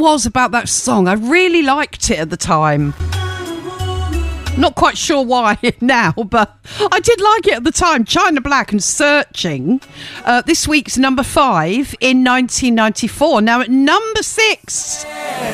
was about that song. I really liked it at the time. Not quite sure why now, but I did like it at the time. China Black and Searching. This week's number 5 in 1994. Now at number 6,